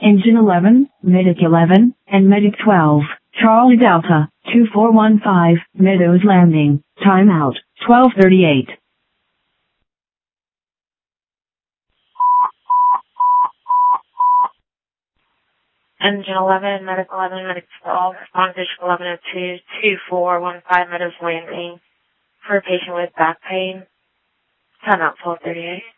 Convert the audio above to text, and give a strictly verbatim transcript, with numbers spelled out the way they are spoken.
Engine eleven, Medic eleven, and Medic twelve, Charlie Delta, two four one five, Meadows Landing, timeout, twelve thirty-eight. Engine eleven, Medic eleven, Medic twelve, respond to eleven oh two, two four one five, Meadows Landing, for a patient with back pain, timeout twelve thirty-eight.